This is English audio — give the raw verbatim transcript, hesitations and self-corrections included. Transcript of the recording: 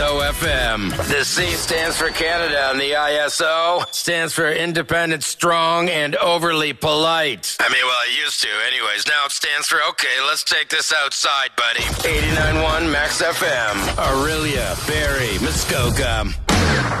O F M. The C stands for Canada, and the I S O stands for independent, strong, and overly polite. I mean, well, it used to. Anyways, now it stands for, okay, let's take this outside, buddy. eighty-nine point one Max F M. Aurelia, Barrie, Muskoka.